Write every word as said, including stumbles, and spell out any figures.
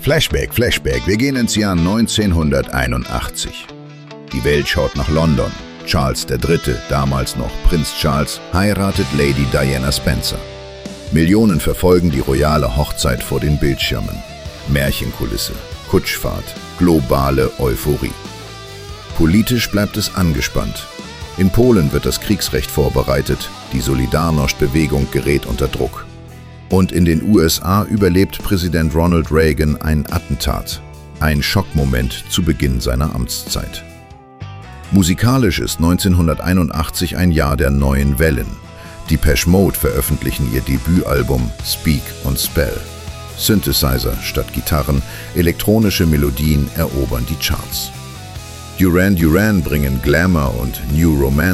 Flashback, Flashback, wir gehen ins Jahr neunzehnhunderteinundachtzig. Die Welt schaut nach London. Charles der Dritte, damals noch Prinz Charles, heiratet Lady Diana Spencer. Millionen verfolgen die royale Hochzeit vor den Bildschirmen. Märchenkulisse, Kutschfahrt, globale Euphorie. Politisch bleibt es angespannt. In Polen wird das Kriegsrecht vorbereitet, die Solidarność-Bewegung gerät unter Druck. Und in den U S A überlebt Präsident Ronald Reagan ein Attentat, ein Schockmoment zu Beginn seiner Amtszeit. Musikalisch ist neunzehnhunderteinundachtzig ein Jahr der neuen Wellen. Depeche Mode veröffentlichen ihr Debütalbum Speak und Spell. Synthesizer statt Gitarren, elektronische Melodien erobern die Charts. Duran Duran bringen Glamour und New Romance